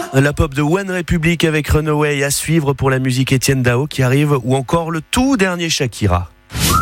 La pop de One Republic avec Runaway à suivre pour la musique Étienne Dao qui arrive, ou encore le tout dernier Shakira.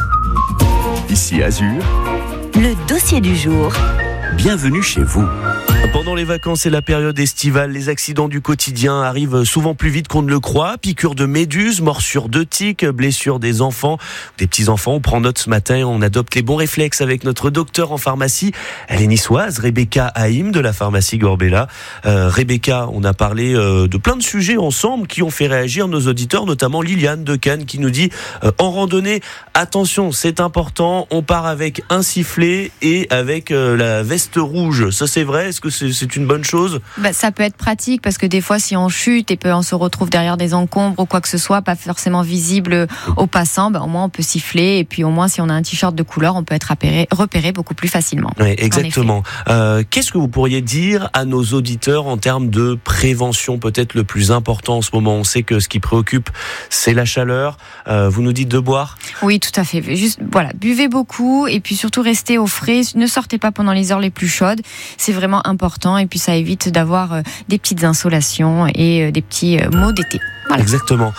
Ici Azur, le dossier du jour. Bienvenue chez vous. Pendant les vacances et la période estivale, les accidents du quotidien arrivent souvent plus vite qu'on ne le croit. Piqûres de méduses, morsures de tiques, blessures des enfants, des petits-enfants. On prend note ce matin, on adopte les bons réflexes avec notre docteur en pharmacie. Elle est niçoise, Rebecca Haïm de la pharmacie Gorbella. Rebecca, on a parlé de plein de sujets ensemble qui ont fait réagir nos auditeurs, notamment Liliane de Cannes qui nous dit en randonnée, attention, c'est important, on part avec un sifflet et avec la veste rouge. Ça c'est vrai? Est-ce que c'est une bonne chose? Ça peut être pratique parce que des fois si on chute et on se retrouve derrière des encombres ou quoi que ce soit, pas forcément visible aux passants, au moins on peut siffler et puis au moins si on a un t-shirt de couleur, on peut être repéré beaucoup plus facilement. Oui, exactement. Qu'est-ce que vous pourriez dire à nos auditeurs en termes de prévention, peut-être le plus important en ce moment? On sait que ce qui préoccupe, c'est la chaleur. Vous nous dites de boire? Oui, tout à fait. Juste, buvez beaucoup et puis surtout restez au frais. Ne sortez pas pendant les heures les plus chaudes. C'est vraiment important et puis ça évite d'avoir des petites insolations et des petits maux d'été. Voilà. Exactement.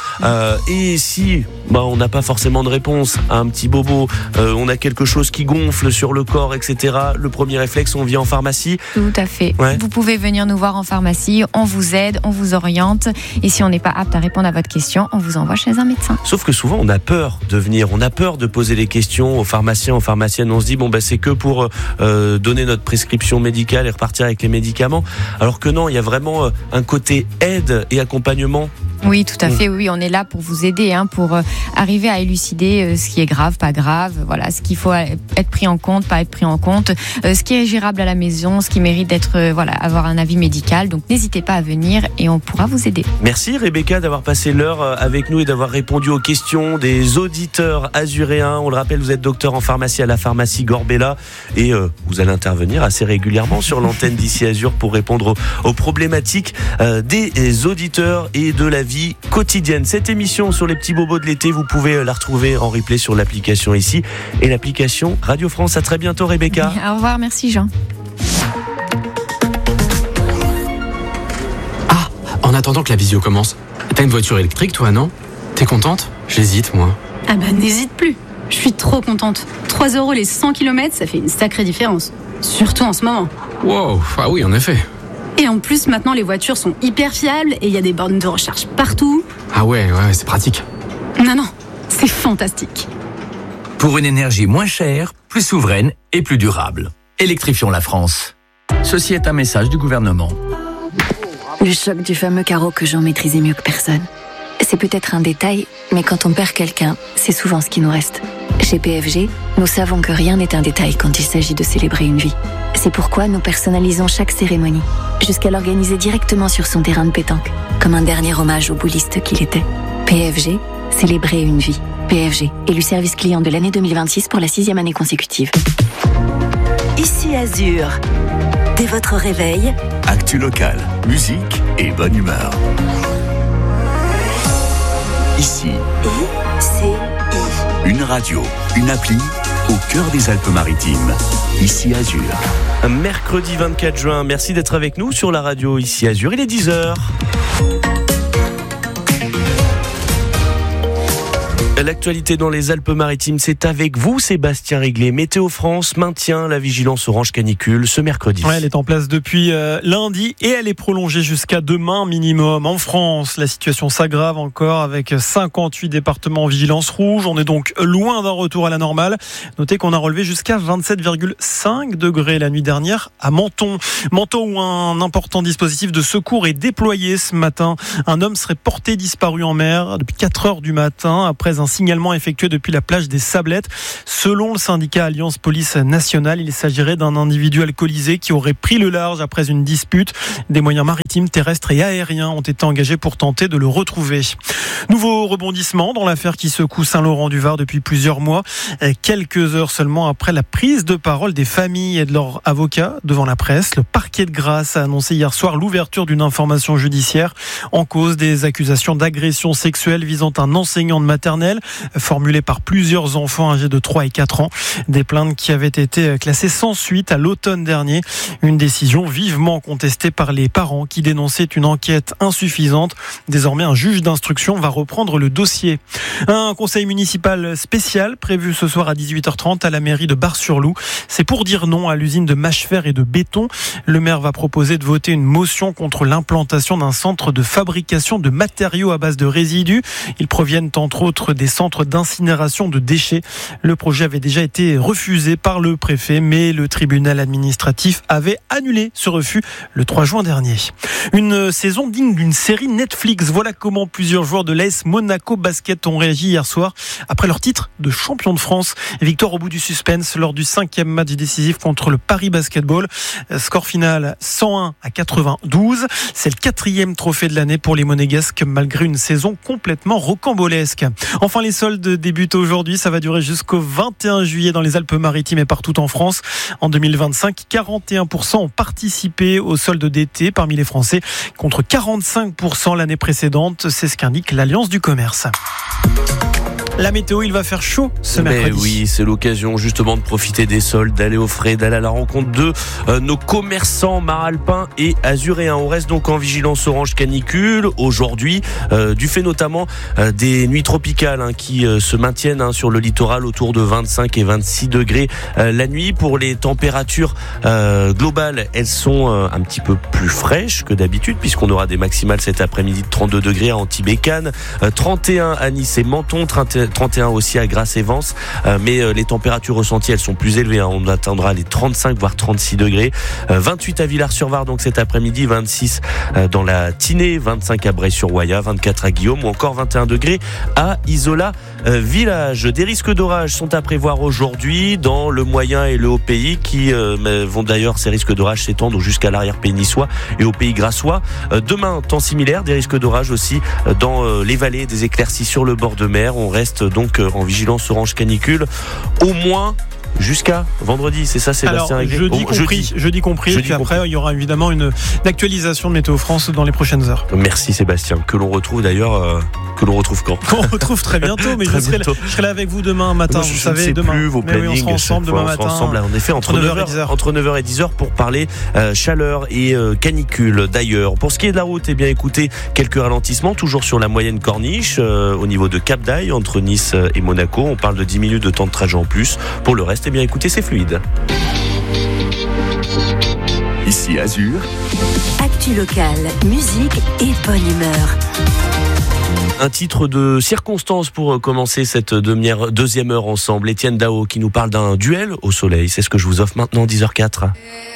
Et si on n'a pas forcément de réponse à un petit bobo, on a quelque chose qui gonfle sur le corps, etc., le premier réflexe, on vient en pharmacie? Tout à fait. Ouais. Vous pouvez venir nous voir en pharmacie, on vous aide, on vous oriente et si on n'est pas apte à répondre à votre question, on vous envoie chez un médecin. Sauf que souvent on a peur de venir, on a peur de poser les questions aux pharmaciens, aux pharmaciennes. On se dit c'est que pour donner notre prescription médicale et repartir avec les médicaments. Alors que non, il y a vraiment un côté aide et accompagnement. Oui, tout à fait. Oui, on est là pour vous aider, pour arriver à élucider ce qui est grave, pas grave. Voilà, ce qu'il faut être pris en compte, pas être pris en compte, ce qui est gérable à la maison, ce qui mérite d'être, avoir un avis médical. Donc, n'hésitez pas à venir et on pourra vous aider. Merci Rebecca d'avoir passé l'heure avec nous et d'avoir répondu aux questions des auditeurs azuréens. On le rappelle, vous êtes docteur en pharmacie à la pharmacie Gorbella et vous allez intervenir assez régulièrement sur l'antenne d'Ici Azur pour répondre aux problématiques des auditeurs et de la vie quotidienne. Cette émission sur les petits bobos de l'été, vous pouvez la retrouver en replay sur l'application ici et l'application Radio France. À très bientôt Rebecca. Au revoir, merci Jean. En attendant que la visio commence, t'as une voiture électrique toi, non? T'es contente? J'hésite moi. N'hésite plus. Je suis trop contente. 3 € les 100 km, ça fait une sacrée différence. Surtout en ce moment. Wow, ah oui en effet. Et en plus, maintenant, les voitures sont hyper fiables et il y a des bornes de recharge partout. Ah ouais, c'est pratique. Non, c'est fantastique. Pour une énergie moins chère, plus souveraine et plus durable. Électrifions la France. Ceci est un message du gouvernement. Le choc du fameux carreau que Jean maîtrisait mieux que personne. C'est peut-être un détail, mais quand on perd quelqu'un, c'est souvent ce qui nous reste. Chez PFG, nous savons que rien n'est un détail quand il s'agit de célébrer une vie. C'est pourquoi nous personnalisons chaque cérémonie, jusqu'à l'organiser directement sur son terrain de pétanque, comme un dernier hommage au bouliste qu'il était. PFG, célébrer une vie. PFG, élu service client de l'année 2026 pour la 6e année consécutive. Ici Azur. Dès votre réveil, actu locale, musique et bonne humeur. Ici, une radio, une appli au cœur des Alpes-Maritimes. Ici Azur. Mercredi 24 juin, merci d'être avec nous sur la radio Ici Azur. Il est 10h. L'actualité dans les Alpes-Maritimes, c'est avec vous, Sébastien Réglet. Météo France maintient la vigilance orange canicule ce mercredi. Elle est en place depuis lundi et elle est prolongée jusqu'à demain minimum. En France, la situation s'aggrave encore avec 58 départements en vigilance rouge. On est donc loin d'un retour à la normale. Notez qu'on a relevé jusqu'à 27,5 degrés la nuit dernière à Menton. Menton où un important dispositif de secours est déployé ce matin. Un homme serait porté disparu en mer depuis 4 heures du matin après un signalement effectué depuis la plage des Sablettes. Selon le syndicat Alliance Police Nationale, il s'agirait d'un individu alcoolisé qui aurait pris le large après une dispute. Des moyens maritimes, terrestres et aériens ont été engagés pour tenter de le retrouver. Nouveau rebondissement dans l'affaire qui secoue Saint-Laurent-du-Var depuis plusieurs mois. Quelques heures seulement après la prise de parole des familles et de leurs avocats devant la presse, le parquet de Grasse a annoncé hier soir l'ouverture d'une information judiciaire en cause des accusations d'agression sexuelle visant un enseignant de maternelle. personnel formulées par plusieurs enfants âgés de 3 et 4 ans. Des plaintes qui avaient été classées sans suite à l'automne dernier. Une décision vivement contestée par les parents qui dénonçaient une enquête insuffisante. Désormais, un juge d'instruction va reprendre le dossier. Un conseil municipal spécial prévu ce soir à 18h30 à la mairie de Bar-sur-Loup. C'est pour dire non à l'usine de mâche-fer et de béton. Le maire va proposer de voter une motion contre l'implantation d'un centre de fabrication de matériaux à base de résidus. Ils proviennent entre autres des centres d'incinération de déchets. Le projet avait déjà été refusé par le préfet, mais le tribunal administratif avait annulé ce refus le 3 juin dernier. Une saison digne d'une série Netflix. Voilà comment plusieurs joueurs de l'AS Monaco Basket ont réagi hier soir après leur titre de champion de France. Victoire au bout du suspense lors du 5e match décisif contre le Paris Basketball. Score final 101-92. C'est le 4e trophée de l'année pour les Monégasques malgré une saison complètement rocambolesque. Enfin, les soldes débutent aujourd'hui. Ça va durer jusqu'au 21 juillet dans les Alpes-Maritimes et partout en France. En 2025, 41% ont participé aux soldes d'été parmi les Français contre 45% l'année précédente. C'est ce qu'indique l'Alliance du commerce. La météo, il va faire chaud ce mercredi. Oui, c'est l'occasion justement de profiter des soldes, d'aller au frais, d'aller à la rencontre de nos commerçants maralpins et azuréens. On reste donc en vigilance orange canicule aujourd'hui, du fait notamment des nuits tropicales qui se maintiennent sur le littoral autour de 25 et 26 degrés la nuit. Pour les températures globales, elles sont un petit peu plus fraîches que d'habitude puisqu'on aura des maximales cet après-midi de 32 degrés à Antibes-Bécane, 31 à Nice et Menton, 31 aussi à Grasse et Vence, mais les températures ressenties elles sont plus élevées, on atteindra les 35 voire 36 degrés, 28 à Villars-sur-Var donc cet après-midi, 26 dans la Tinée, 25 à Bray-sur-Roya, 24 à Guillaume ou encore 21 degrés à Isola Village. Des risques d'orage sont à prévoir aujourd'hui dans le moyen et le haut pays qui vont d'ailleurs, ces risques d'orage s'étendre jusqu'à l'arrière-pays niçois et au pays grassois. Demain, temps similaire, des risques d'orage aussi dans les vallées, des éclaircies sur le bord de mer. On reste donc en vigilance orange canicule au moins jusqu'à vendredi, c'est ça Sébastien? Alors, jeudi compris, et puis après il y aura évidemment une actualisation de Météo France dans les prochaines heures. Merci Sébastien, que l'on retrouve d'ailleurs, que l'on retrouve quand? On retrouve très bientôt, mais je serai là avec vous demain matin, vous savez, demain. Plus vos plannings, on sera ensemble demain matin. Ensemble, en effet, entre 9h et 10h pour parler chaleur et canicule. D'ailleurs, pour ce qui est de la route, bien écoutez, quelques ralentissements, toujours sur la moyenne corniche, au niveau de Cap d'Aille, entre Nice et Monaco. On parle de 10 minutes de temps de trajet en plus. Pour le reste, bien écoutez, c'est fluide. Ici Azur. Actu locale, musique et bonne humeur. Un titre de circonstance pour commencer cette deuxième heure ensemble. Étienne Dao qui nous parle d'un duel au soleil. C'est ce que je vous offre maintenant, 10h04.